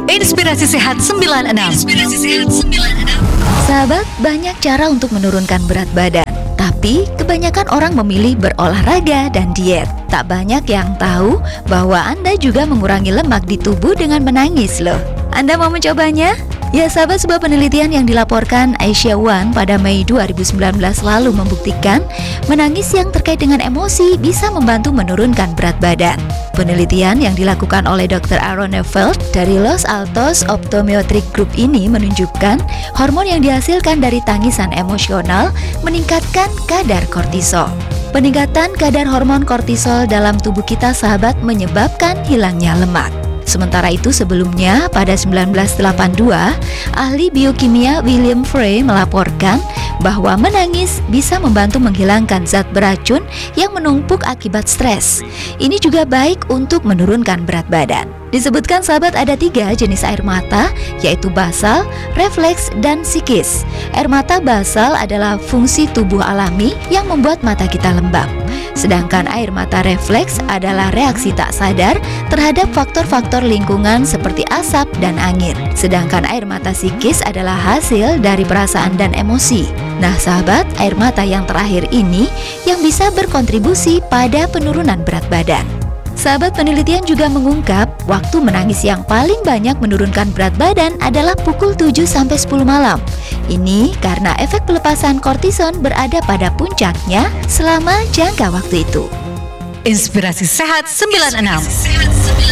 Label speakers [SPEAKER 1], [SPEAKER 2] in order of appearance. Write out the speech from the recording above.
[SPEAKER 1] Inspirasi Sehat 96.
[SPEAKER 2] Sahabat, banyak cara untuk menurunkan berat badan. Tapi kebanyakan orang memilih berolahraga dan diet. Tak banyak yang tahu bahwa Anda juga mengurangi lemak di tubuh dengan menangis loh. Anda mau mencobanya? Ya sahabat, sebuah penelitian yang dilaporkan Asia One pada Mei 2019 lalu membuktikan menangis yang terkait dengan emosi bisa membantu menurunkan berat badan. Penelitian yang dilakukan oleh Dr. Aaron Neufeld dari Los Altos Optometric Group ini menunjukkan hormon yang dihasilkan dari tangisan emosional meningkatkan kadar kortisol. Peningkatan kadar hormon kortisol dalam tubuh kita sahabat menyebabkan hilangnya lemak. Sementara itu sebelumnya pada 1982, ahli biokimia William Frey melaporkan bahwa menangis bisa membantu menghilangkan zat beracun yang menumpuk akibat stres. Ini juga baik untuk menurunkan berat badan. Disebutkan sahabat ada 3 jenis air mata, yaitu basal, refleks, dan psikis. Air mata basal adalah fungsi tubuh alami yang membuat mata kita lembab. Sedangkan air mata refleks adalah reaksi tak sadar terhadap faktor-faktor lingkungan seperti asap dan angin. Sedangkan air mata psikis adalah hasil dari perasaan dan emosi. Nah sahabat, air mata yang terakhir ini yang bisa berkontribusi pada penurunan berat badan. Sahabat, penelitian juga mengungkap waktu menangis yang paling banyak menurunkan berat badan adalah pukul 7-10 malam. Ini karena efek pelepasan kortison berada pada puncaknya selama jangka waktu itu.
[SPEAKER 1] Inspirasi Sehat 96.